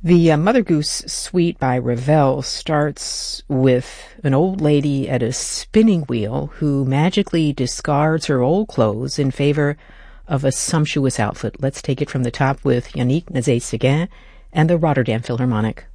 The Mother Goose Suite by Ravel starts with an old lady at a spinning wheel who magically discards her old clothes in favor of a sumptuous outfit. Let's take it from the top with Yannick Nézet-Séguin and the Rotterdam Philharmonic.